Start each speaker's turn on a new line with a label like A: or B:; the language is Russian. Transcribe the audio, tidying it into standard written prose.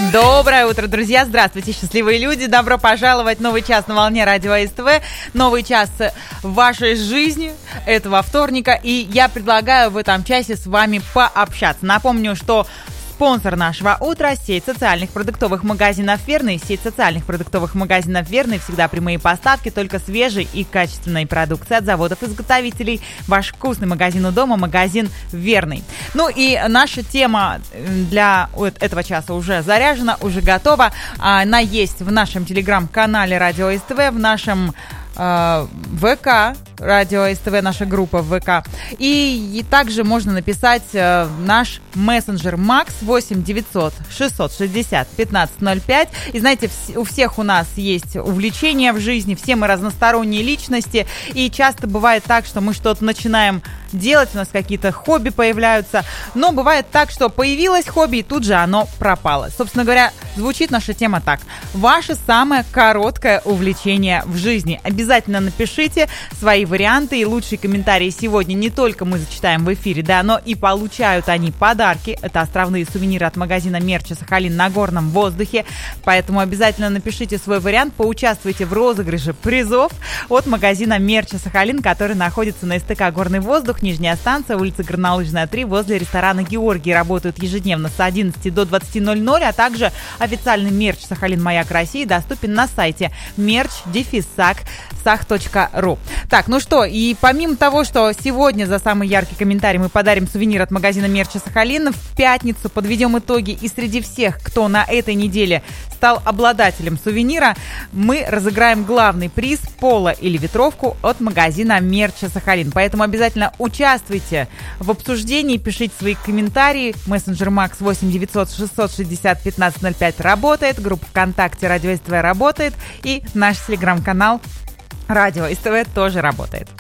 A: Доброе утро, друзья! Здравствуйте, счастливые люди! Добро пожаловать в новый час на волне радио СТВ. Новый час в вашей жизни этого вторника. И я предлагаю в этом часе с вами пообщаться. Напомню, что спонсор нашего утра – сеть социальных продуктовых магазинов «Верный». Сеть социальных продуктовых магазинов «Верный» всегда прямые поставки, только свежей и качественной продукции от заводов-изготовителей. Ваш вкусный магазин у дома – магазин «Верный». Ну и наша тема для этого часа уже заряжена, уже готова. Она есть в нашем телеграм-канале «Радио СТВ», в нашем ВК, Радио СТВ, наша группа в ВК. И также можно написать наш мессенджер Макс 8 900 660 1505. И знаете, у всех у нас есть увлечения в жизни, все мы разносторонние личности. И часто бывает так, что мы что-то начинаем делать, у нас какие-то хобби появляются. Но бывает так, что появилось хобби, и тут же оно пропало. Собственно говоря, звучит наша тема так. Ваше самое короткое увлечение в жизни. Обязательно напишите свои варианты и лучшие комментарии сегодня. Не только мы зачитаем в эфире, да, но и получают они подарки. Это островные сувениры от магазина мерча «Сахалин» на горном воздухе. Поэтому обязательно напишите свой вариант, поучаствуйте в розыгрыше призов от магазина мерча «Сахалин», который находится на СТК «Горный воздух», нижняя станция, улица Горнолыжная, 3, возле ресторана «Георгий». Работают ежедневно с 11 до 20:00, а также официальный мерч «Сахалин. Маяк России» доступен на сайте merch-sах.ру. Так, ну что, и помимо того, что сегодня за самый яркий комментарий мы подарим сувенир от магазина мерча «Сахалин», в пятницу подведем итоги, и среди всех, кто на этой неделе стал обладателем сувенира, мы разыграем главный приз – поло или ветровку от магазина мерча «Сахалин». Поэтому обязательно участвуйте в обсуждении, пишите свои комментарии. Мессенджер Макс 8 900 660 1505 работает, группа ВКонтакте «Радио СТВ» работает, и наш телеграм-канал «Радио СТВ» тоже работает.